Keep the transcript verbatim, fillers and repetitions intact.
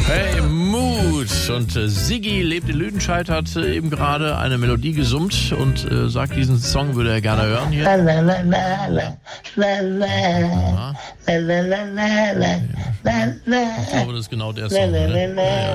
Hey, Mut. Und äh, Siggi lebt in Lüdenscheid, hat äh, eben gerade eine Melodie gesummt und äh, sagt, diesen Song würde er gerne hören hier. La la la la la la la la la la la la la. Ich glaube, das ist genau der La Song. la la Ne? la Ja,